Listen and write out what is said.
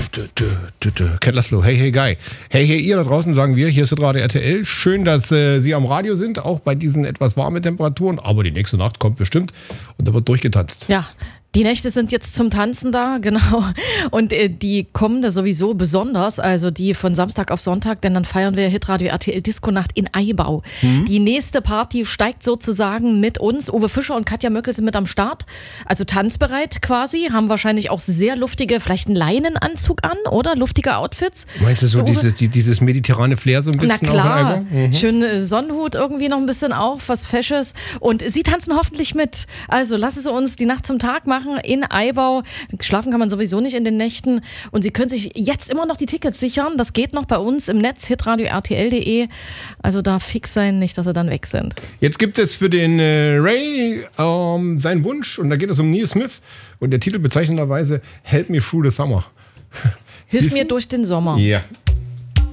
Cat Laszlo, hey, hey, Guy. Hey, hey, ihr da draußen, sagen wir, hier ist Radio RTL. Schön, dass Sie am Radio sind, auch bei diesen etwas warmen Temperaturen. Aber die nächste Nacht kommt bestimmt und da wird durchgetanzt. Ja. Die Nächte sind jetzt zum Tanzen da, genau. Und die kommende sowieso besonders, also die von Samstag auf Sonntag, denn dann feiern wir Hitradio RTL Disco-Nacht in Aibau. Die nächste Party steigt sozusagen mit uns. Uwe Fischer und Katja Möckel sind mit am Start, also tanzbereit quasi, haben wahrscheinlich auch sehr luftige, vielleicht einen Leinenanzug an, oder? Luftige Outfits. Meinst du so dieses mediterrane Flair so ein bisschen? Na klar, schön Sonnenhut irgendwie noch ein bisschen auf, was Fesches. Und sie tanzen hoffentlich mit. Also lassen Sie uns die Nacht zum Tag machen in Aibau. Schlafen kann man sowieso nicht in den Nächten. Und Sie können sich jetzt immer noch die Tickets sichern. Das geht noch bei uns im Netz, hitradio-rtl.de. Also da fix sein, nicht, dass Sie dann weg sind. Jetzt gibt es für den Ray seinen Wunsch, und da geht es um Neil Smith. Und der Titel bezeichnenderweise Help Me Through the Summer. Hilf mir durch den Sommer. Ja.